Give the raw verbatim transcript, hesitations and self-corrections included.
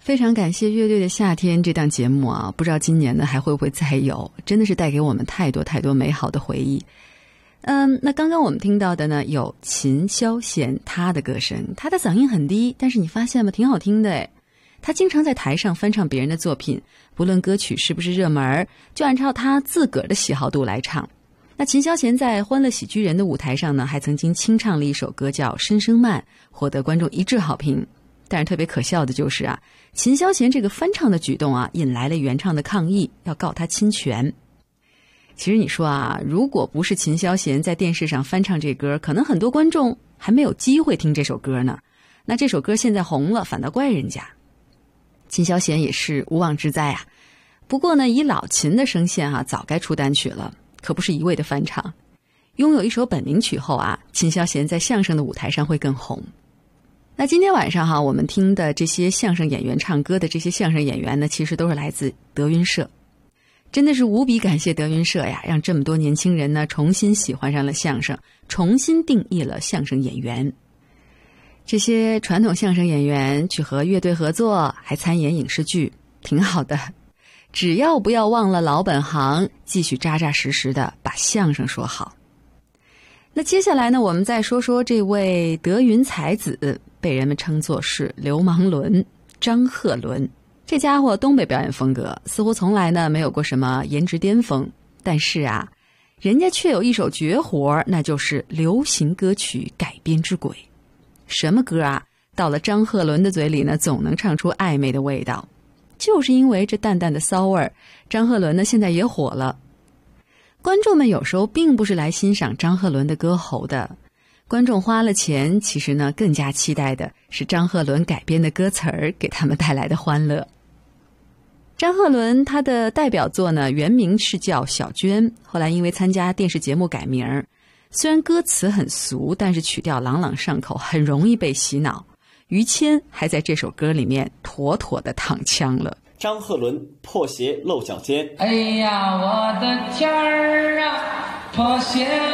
非常感谢乐队的夏天这档节目啊，不知道今年呢还会不会再有，真的是带给我们太多太多美好的回忆。嗯，那刚刚我们听到的呢有秦霄贤，他的歌声，他的嗓音很低，但是你发现吗，挺好听的诶。他经常在台上翻唱别人的作品，不论歌曲是不是热门，就按照他自个儿的喜好度来唱。那秦霄贤在欢乐喜剧人的舞台上呢，还曾经清唱了一首歌叫《声声慢》，获得观众一致好评。但是特别可笑的就是啊，秦霄贤这个翻唱的举动啊，引来了原唱的抗议，要告他侵权。其实你说啊，如果不是秦霄贤在电视上翻唱这歌，可能很多观众还没有机会听这首歌呢。那这首歌现在红了，反倒怪人家。秦霄贤也是无妄之灾啊。不过呢，以老秦的声线啊，早该出单曲了，可不是一味的翻唱。拥有一首本名曲后啊，秦霄贤在相声的舞台上会更红。那今天晚上哈，我们听的这些相声演员唱歌的这些相声演员呢，其实都是来自德云社。真的是无比感谢德云社呀，让这么多年轻人呢重新喜欢上了相声，重新定义了相声演员。这些传统相声演员去和乐队合作，还参演影视剧，挺好的。只要不要忘了老本行，继续扎扎实实的把相声说好。那接下来呢，我们再说说这位德云才子，被人们称作是流氓伦，张鹤伦。这家伙东北表演风格似乎从来呢没有过什么颜值巅峰，但是啊，人家却有一手绝活，那就是流行歌曲改编之鬼。什么歌啊，到了张鹤伦的嘴里呢，总能唱出暧昧的味道。就是因为这淡淡的骚味儿，张鹤伦呢现在也火了。观众们有时候并不是来欣赏张鹤伦的歌喉的，观众花了钱，其实呢更加期待的是张鹤伦改编的歌词儿给他们带来的欢乐。张鹤伦他的代表作呢，原名是叫小娟，后来因为参加电视节目改名。虽然歌词很俗，但是曲调朗朗上口，很容易被洗脑。于谦还在这首歌里面妥妥的躺枪了。 张鹤伦破鞋露脚尖， 哎呀我的天儿啊，破鞋